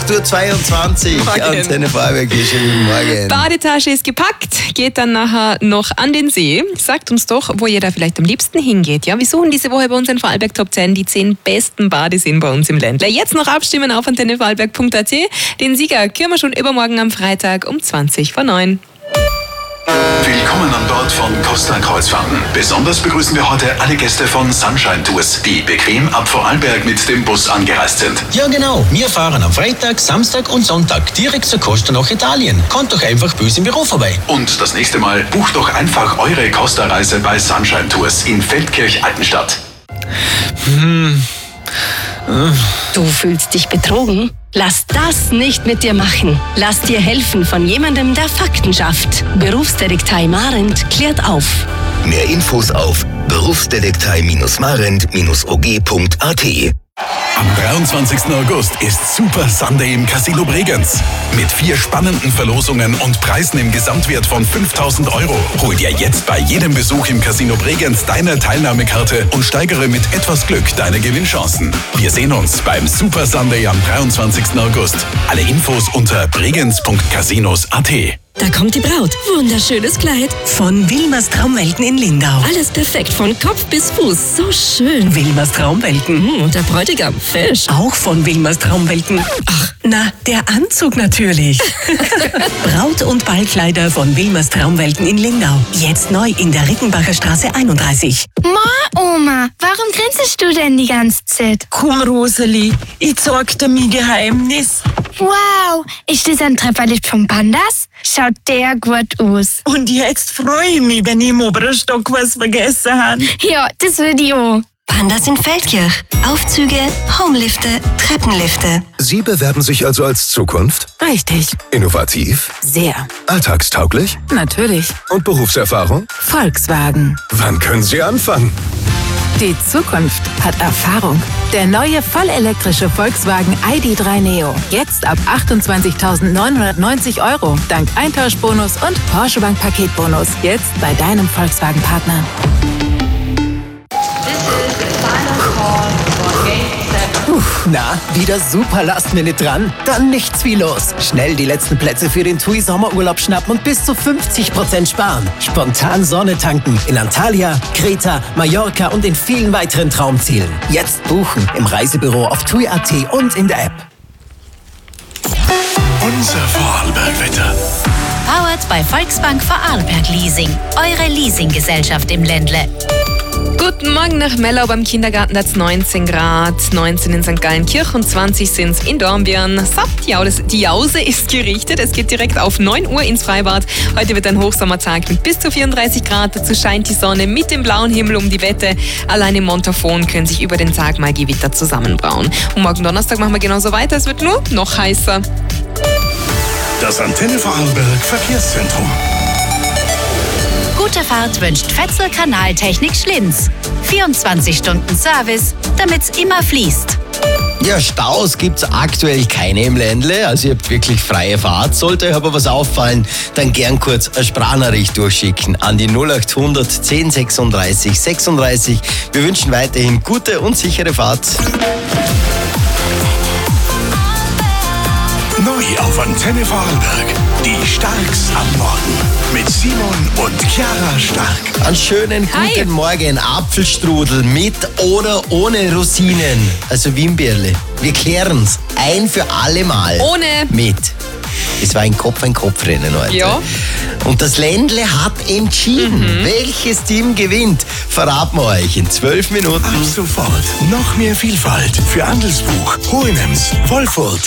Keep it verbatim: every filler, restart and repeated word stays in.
acht Uhr zweiundzwanzig. Antenne Vorarlberg, schönen Morgen. Badetasche ist gepackt, geht dann nachher noch an den See. Sagt uns doch, wo ihr da vielleicht am liebsten hingeht. Ja, wir suchen diese Woche bei uns in Vorarlberg Top zehn die zehn besten Badeseen bei uns im Ländle. Jetzt noch abstimmen auf antenne vorarlberg punkt a t. Den Sieger küren wir schon übermorgen am Freitag um zwanzig vor neun. Willkommen an Bord von Costa Kreuzfahrten. Besonders begrüßen wir heute alle Gäste von Sunshine Tours, die bequem ab Vorarlberg mit dem Bus angereist sind. Ja genau, wir fahren am Freitag, Samstag und Sonntag direkt zur Costa nach Italien. Kommt doch einfach bei uns im Büro vorbei. Und das nächste Mal bucht doch einfach eure Costa-Reise bei Sunshine Tours in Feldkirch-Altenstadt. Hm. Du fühlst dich betrogen? Lass das nicht mit dir machen. Lass dir helfen von jemandem, der Fakten schafft. Berufsdetektei Marent klärt auf. Mehr Infos auf berufsdetektei marent o g punkt a t. Am dreiundzwanzigsten August ist Super Sunday im Casino Bregenz. Mit vier spannenden Verlosungen und Preisen im Gesamtwert von fünftausend Euro. Hol dir jetzt bei jedem Besuch im Casino Bregenz deine Teilnahmekarte und steigere mit etwas Glück deine Gewinnchancen. Wir sehen uns beim Super Sunday am dreiundzwanzigsten August. Alle Infos unter bregenz punkt casinos punkt a t. Da kommt die Braut. Wunderschönes Kleid. Von Wilmers Traumwelten in Lindau. Alles perfekt, von Kopf bis Fuß. So schön. Wilmers Traumwelten. Mhm, und der Bräutigam, fesch. Auch von Wilmers Traumwelten. Ach, na, der Anzug natürlich. Braut- und Ballkleider von Wilmers Traumwelten in Lindau. Jetzt neu in der Rickenbacher Straße einunddreißig. Ma, Oma, warum grinst du denn die ganze Zeit? Komm, Roseli, ich zeig dir mein Geheimnis. Wow, ist das ein Trefferlicht vom Pandas? Schaut der gut aus. Und jetzt freue ich mich, wenn ich im oberen Stock was vergessen habe. Ja, das würde ich auch. Pandas in Feldkirch. Aufzüge, Homelifte, Treppenlifte. Sie bewerben sich also als Zukunft? Richtig. Innovativ? Sehr. Alltagstauglich? Natürlich. Und Berufserfahrung? Volkswagen. Wann können Sie anfangen? Die Zukunft hat Erfahrung. Der neue vollelektrische Volkswagen I D drei Neo. Jetzt ab achtundzwanzigtausendneunhundertneunzig Euro. Dank Eintauschbonus und Porsche Bank Paketbonus. Jetzt bei deinem Volkswagen-Partner. Na, wieder super Last-Minute dran? Dann nichts wie los. Schnell die letzten Plätze für den T U I Sommerurlaub schnappen und bis zu fünfzig Prozent sparen. Spontan Sonne tanken in Antalya, Kreta, Mallorca und in vielen weiteren Traumzielen. Jetzt buchen im Reisebüro auf tui punkt a t und in der App. Unser Vorarlberg-Wetter. Powered bei Volksbank Vorarlberg Leasing. Eure Leasinggesellschaft im Ländle. Guten Morgen nach Mellau beim Kindergarten, da hat es neunzehn Grad, neunzehn in Sankt Gallenkirch und zwanzig sind es in Dornbirn. So, die Jause, die Jause ist gerichtet, es geht direkt auf neun Uhr ins Freibad. Heute wird ein Hochsommertag mit bis zu vierunddreißig Grad, dazu scheint die Sonne mit dem blauen Himmel um die Wette. Allein im Montafon können sich über den Tag mal Gewitter zusammenbrauen. Und morgen Donnerstag machen wir genauso weiter, es wird nur noch heißer. Das Antenne Vorarlberg Verkehrszentrum. Gute Fahrt wünscht Fetzel Kanaltechnik Schlinz. vierundzwanzig Stunden Service, damit's immer fließt. Ja, Staus gibt's aktuell keine im Ländle, also ihr habt wirklich freie Fahrt. Sollte euch aber was auffallen, dann gern kurz eine Sprachnachricht durchschicken an die null achthundert zehn sechsunddreißig sechsunddreißig. Wir wünschen weiterhin gute und sichere Fahrt. Neu auf Antenne Vorarlberg. Die Starks am Morgen. Mit Simon und Chiara Stark. Einen schönen guten Hi. Morgen. Apfelstrudel mit oder ohne Rosinen. Also Wimberle. Wir klären's ein für alle Mal. Ohne. Mit. Es war ein Kopf-an-Kopf-Rennen heute. Ja. Und das Ländle hat entschieden, mhm. welches Team gewinnt. Verraten wir euch in zwölf Minuten. Ab sofort noch mehr Vielfalt für Andelsbuch, Hohenems, Wolfurt